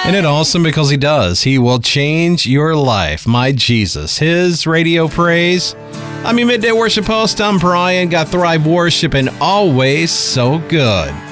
Isn't it awesome? Because he does. He will change your life. My Jesus. His radio praise. I'm your Midday Worship host. I'm Brian. Got Thrive Worship and always so good.